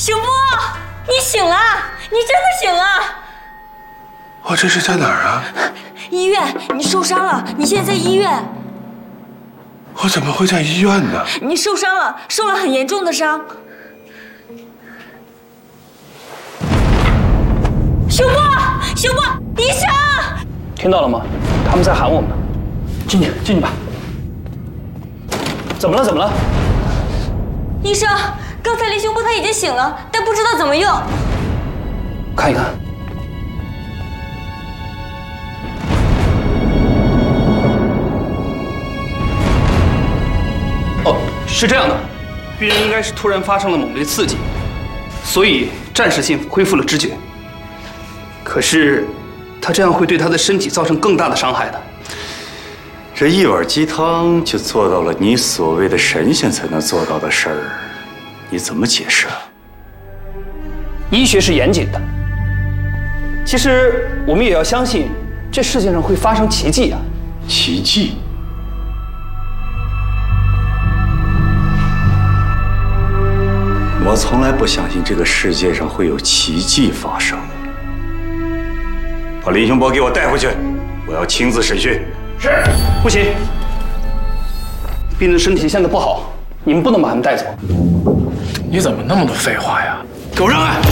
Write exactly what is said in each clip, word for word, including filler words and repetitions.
熊波，你醒了，你真的醒了。 我这是在哪儿啊？ 医院，你受伤了，你现在在医院。 我怎么会在医院呢？ 你受伤了，受了很严重的伤。熊波，熊波，医生！ 听到了吗？他们在喊我们呢。进去，进去吧。怎么了？怎么了？ 医生，刚才林熊波他已经醒了，但不知道怎么用。 看一看。哦，是这样的，病人应该是突然发生了猛烈刺激，所以暂时性恢复了知觉。可是，他这样会对他的身体造成更大的伤害的。 这一碗鸡汤就做到了你所谓的神仙才能做到的事儿，你怎么解释啊？ 医学是严谨的，其实我们也要相信，这世界上会发生奇迹啊！ 奇迹？我从来不相信这个世界上会有奇迹发生。把林雄博给我带回去，我要亲自审讯。 是，不行，病人身体现在不好，你们不能把他们带走。 你怎么那么多废话呀？ 给我让开！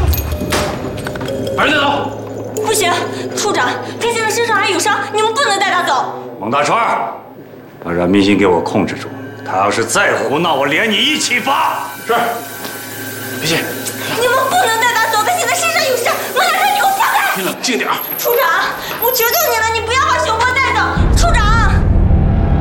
把人带走！ 不行，处长，他现在身上还有伤，你们不能带他走。 王大川，把冉明星给我控制住，他要是再胡闹，我连你一起罚。 是。 别信， 你们不能带他走，他现在身上有伤。王大川，你给我放开！ 你冷静点。 处长，我求求你了，你不要把熊波带走。处长。